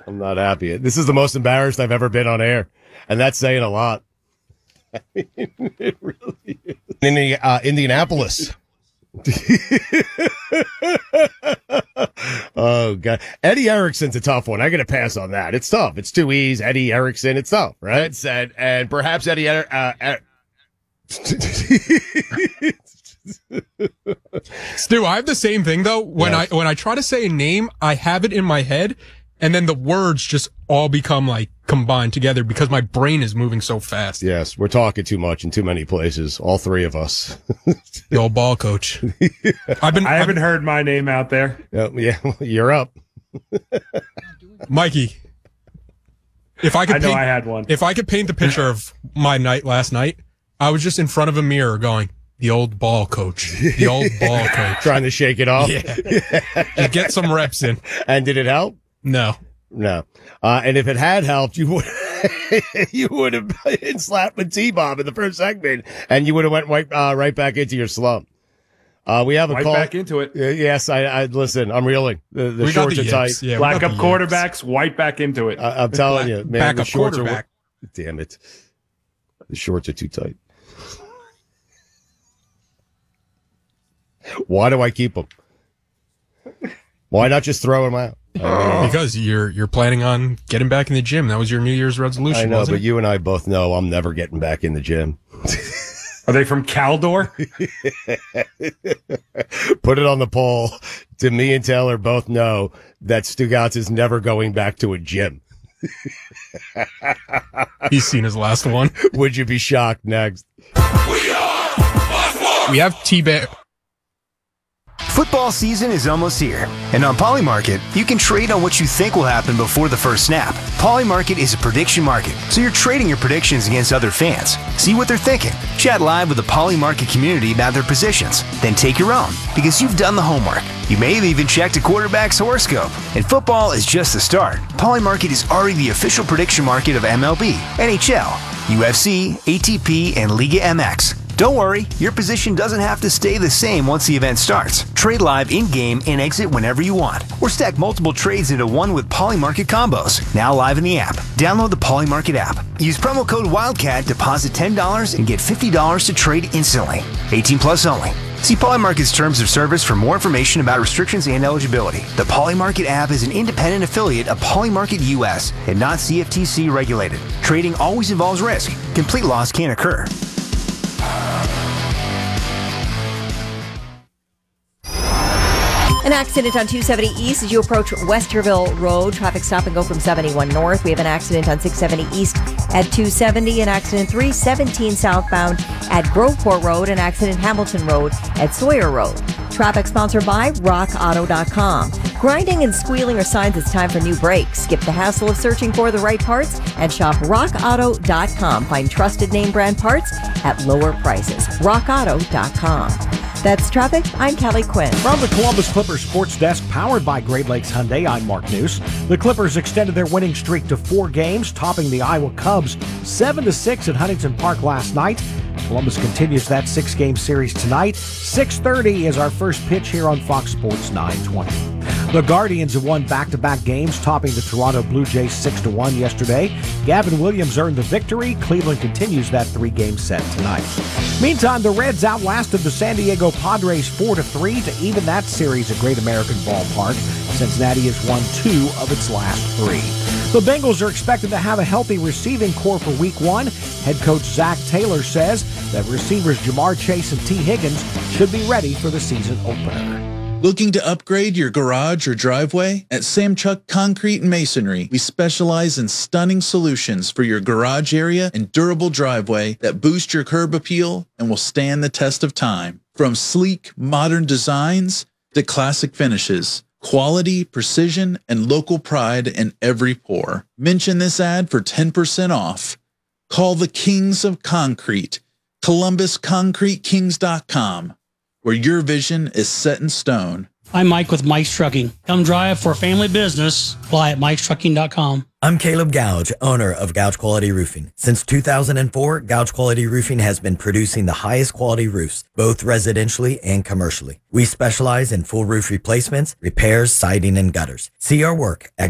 I'm not happy. This is the most embarrassed I've ever been on air, and that's saying a lot. It really is. In Indianapolis. Oh, God. Eddie Erickson's a tough one. I got to pass on that. It's tough. It's two E's. Eddie Erickson. It's tough, right? And perhaps Eddie Stu, I have the same thing though. When I try to say a name, I have it in my head, and then the words just all become like combined together because my brain is moving so fast. Yes, we're talking too much in too many places. All three of us. The old ball coach. I haven't heard my name out there. Yeah, you're up, Mikey. If I could, I had one. If I could paint the picture of my night last night, I was just in front of a mirror going, "The old ball coach, the old ball coach," trying to shake it off. Yeah, just get some reps in. And did it help? No. And if it had helped, you would have been slapped with T-Bob in the first segment, and you would have went right back into your slump. We have a right call. Back into it. Yes, I listen. I'm reeling. The shorts are tight. Yeah, black up quarterbacks, white back into it. I'm telling you, man. Back the up shorts quarterback. Damn it. The shorts are too tight. Why do I keep them? Why not just throw them out? Because you're planning on getting back in the gym. That was your New Year's resolution. I know, wasn't but it? you and I both know I'm never getting back in the gym. Are they from Caldor? Put it on the poll. Do me and Taylor both know that Stugotz is never going back to a gym? He's seen his last one. Would you be shocked? Next. We have T-Bear. Football season is almost here, and on Polymarket, you can trade on what you think will happen before the first snap. Polymarket is a prediction market, so you're trading your predictions against other fans. See what they're thinking. Chat live with the Polymarket community about their positions. Then take your own, because you've done the homework. You may have even checked a quarterback's horoscope. And football is just the start. Polymarket is already the official prediction market of MLB, NHL, UFC, ATP, and Liga MX. Don't worry, your position doesn't have to stay the same once the event starts. Trade live in-game and exit whenever you want. Or stack multiple trades into one with Polymarket combos. Now live in the app. Download the Polymarket app. Use promo code WILDCAT, deposit $10, and get $50 to trade instantly. 18 plus only. See Polymarket's terms of service for more information about restrictions and eligibility. The Polymarket app is an independent affiliate of Polymarket US and not CFTC regulated. Trading always involves risk. Complete loss can occur. An accident on 270 East as you approach Westerville Road. Traffic stop and go from 71 North. We have an accident on 670 East at 270. An accident 317 southbound at Groveport Road. An accident Hamilton Road at Sawyer Road. Traffic sponsored by RockAuto.com. Grinding and squealing are signs it's time for new brakes. Skip the hassle of searching for the right parts and shop RockAuto.com. Find trusted name brand parts at lower prices. RockAuto.com. That's traffic. I'm Kelly Quinn. From the Columbus Clippers Sports Desk, powered by Great Lakes Hyundai, I'm Mark News. The Clippers extended their winning streak to 4 games, topping the Iowa Cubs 7-6 at Huntington Park last night. Columbus continues that 6-game series tonight. 6:30 is our first pitch here on Fox Sports 920. The Guardians have won back-to-back games, topping the Toronto Blue Jays 6-1 yesterday. Gavin Williams earned the victory. Cleveland continues that 3-game set tonight. Meantime, the Reds outlasted the San Diego Padres 4-3 to even that series at Great American Ballpark. Cincinnati has won 2 of its last 3. The Bengals are expected to have a healthy receiving core for Week 1. Head coach Zach Taylor says that receivers Jamar Chase and T. Higgins should be ready for the season opener. Looking to upgrade your garage or driveway? At Samchuk Concrete and Masonry, we specialize in stunning solutions for your garage area and durable driveway that boost your curb appeal and will stand the test of time. From sleek, modern designs to classic finishes, quality, precision, and local pride in every pour. Mention this ad for 10% off. Call the Kings of Concrete, ColumbusConcreteKings.com, where your vision is set in stone. I'm Mike with Mike's Trucking. Come drive for a family business. Fly at Mike'sTrucking.com. I'm Caleb Gouge, owner of Gouge Quality Roofing. Since 2004, Gouge Quality Roofing has been producing the highest quality roofs, both residentially and commercially. We specialize in full roof replacements, repairs, siding, and gutters. See our work at